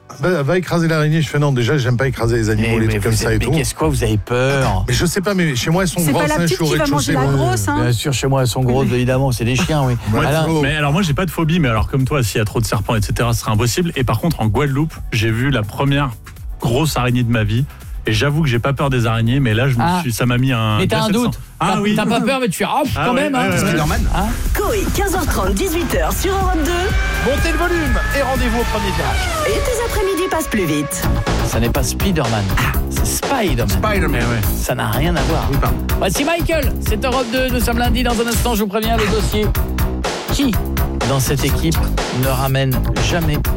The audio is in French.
Va écraser l'araignée. Je fais non, déjà, j'aime pas écraser les animaux, les trucs comme ça et tout. Mais qu'est-ce quoi, vous avez peur? Mais je sais pas, mais chez moi, elles sont grosses. C'est pas la petite qui va manger la grosse, hein. Bien sûr, chez moi, elles sont grosses, évidemment, c'est des chiens, oui. Mais alors moi, j'ai pas de phobie, mais alors comme toi, s'il y a trop de serpents, etc., ce serait impossible. Et par contre, en Guadeloupe, j'ai vu la première grosse araignée de ma vie. Et j'avoue que j'ai pas peur des araignées, mais là, ça m'a mis un. Mais t'as un doute. Oui. T'as pas peur, mais tu fais quand même. Spider-Man. Coé, 15h30, 18h sur Europe 2. Montez le volume et rendez-vous au premier virage. Et tes après-midi passent plus vite. Ça n'est pas Spider-Man, c'est Spider-Man. Spider-Man. Ça n'a rien à voir. Oui, pardon. Voici Michael, c'est Europe 2, nous sommes lundi. Dans un instant, je vous préviens, le dossier. Qui, dans cette équipe, ne ramène jamais